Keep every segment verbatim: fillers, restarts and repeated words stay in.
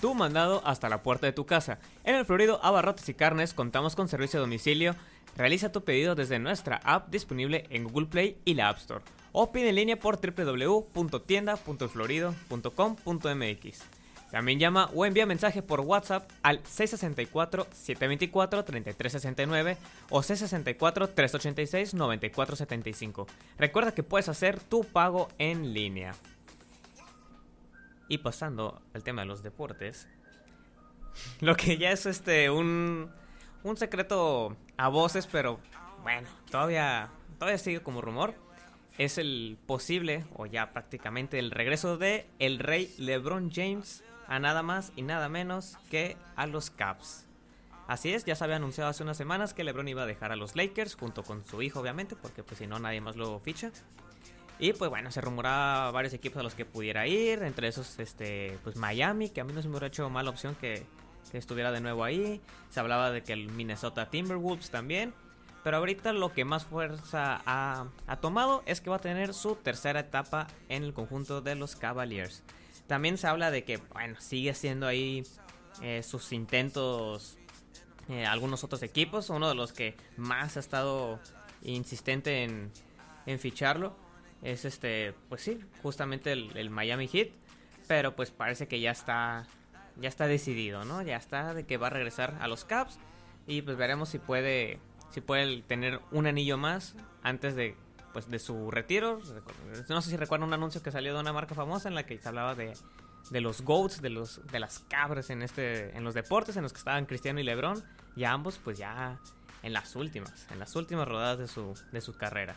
tu mandado hasta la puerta de tu casa. En El Florido Abarrotes y Carnes contamos con servicio a domicilio. Realiza tu pedido desde nuestra app disponible en Google Play y la App Store. O pide en línea por doble u doble u doble u punto tienda punto el florido punto com punto m x. También llama o envía mensaje por WhatsApp al seis seis cuatro, siete dos cuatro, tres tres seis nueve o seis seis cuatro, tres ocho seis, nueve cuatro siete cinco. Recuerda que puedes hacer tu pago en línea. Y pasando al tema de los deportes, lo que ya es este un, un secreto a voces, pero bueno, todavía, todavía sigue como rumor, es el posible, o ya prácticamente el regreso de el rey LeBron James a nada más y nada menos que a los Cavs. Así es, ya se había anunciado hace unas semanas que LeBron iba a dejar a los Lakers junto con su hijo, obviamente, porque pues si no nadie más lo ficha. Y pues bueno, se rumoraba varios equipos a los que pudiera ir, entre esos este pues Miami, que a mí no se me hubiera hecho mala opción que, que estuviera de nuevo ahí. Se hablaba de que el Minnesota Timberwolves también. Pero ahorita lo que más fuerza ha, ha tomado es que va a tener su tercera etapa en el conjunto de los Cavaliers. También se habla de que, bueno, sigue haciendo ahí eh, sus intentos eh, algunos otros equipos. Uno de los que más ha estado insistente en, en ficharlo es este, pues sí, justamente el, el Miami Heat. Pero pues parece que ya está, ya está decidido, ¿no? Ya está de que va a regresar a los Cavs. Y pues veremos si puede, si puede tener un anillo más antes de... pues de su retiro. No sé si recuerdan un anuncio que salió de una marca famosa en la que se hablaba de, de los GOATs, de los de las cabras en este en los deportes, en los que estaban Cristiano y LeBron, y ambos pues ya en las últimas, en las últimas rodadas de su, de su carrera.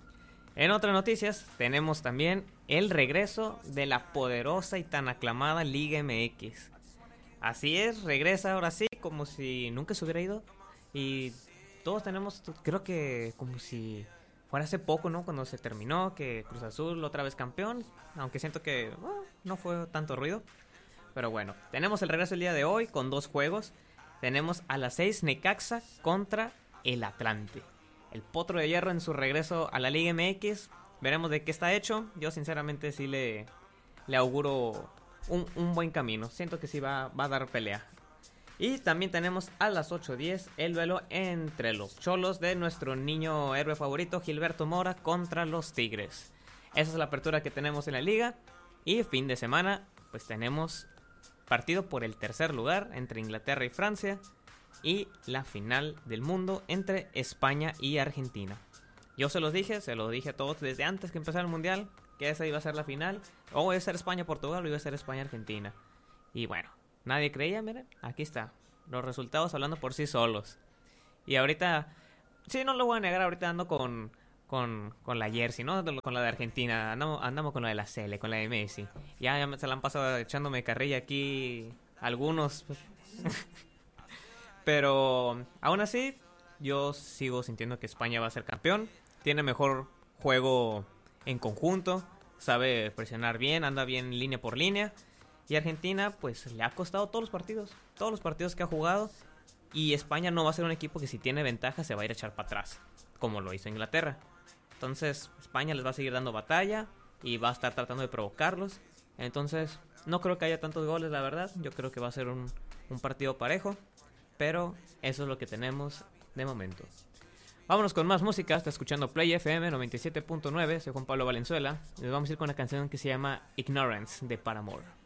En otras noticias tenemos también el regreso de la poderosa y tan aclamada Liga M X. Así es, regresa ahora sí como si nunca se hubiera ido, y todos tenemos, creo que como si fuera hace poco, ¿no? Cuando se terminó, que Cruz Azul otra vez campeón. Aunque siento que bueno, no fue tanto ruido. Pero bueno, tenemos el regreso el día de hoy con dos juegos. Tenemos a las seis Necaxa contra el Atlante. El Potro de Hierro en su regreso a la Liga M X. Veremos de qué está hecho. Yo sinceramente sí le, le auguro un, un buen camino. Siento que sí va, va a dar pelea. Y también tenemos a las ocho diez el duelo entre los Cholos de nuestro niño héroe favorito Gilberto Mora contra los Tigres. Esa es la apertura que tenemos en la liga. Y fin de semana pues tenemos partido por el tercer lugar entre Inglaterra y Francia. Y la final del mundo entre España y Argentina. Yo se los dije, se los dije a todos desde antes que empezara el mundial, que esa iba a ser la final. O iba a ser España-Portugal o iba a ser España-Argentina. Y bueno, nadie creía, miren, aquí está. Los resultados hablando por sí solos. Y ahorita, sí, no lo voy a negar, ahorita ando con, con, con la jersey, ¿no? Con la de Argentina, andamos, andamos con la de la Cele, con la de Messi. Ya, ya se la han pasado echándome carrilla aquí algunos. Pero aún así, yo sigo sintiendo que España va a ser campeón. Tiene mejor juego en conjunto, sabe presionar bien, anda bien línea por línea. Y Argentina, pues, le ha costado todos los partidos. Todos los partidos que ha jugado. Y España no va a ser un equipo que si tiene ventaja se va a ir a echar para atrás. Como lo hizo Inglaterra. Entonces, España les va a seguir dando batalla. Y va a estar tratando de provocarlos. Entonces, no creo que haya tantos goles, la verdad. Yo creo que va a ser un, un partido parejo. Pero eso es lo que tenemos de momento. Vámonos con más música. Está escuchando Play F M noventa y siete punto nueve. Soy Juan Pablo Valenzuela. Y nos vamos a ir con una canción que se llama Ignorance de Paramore.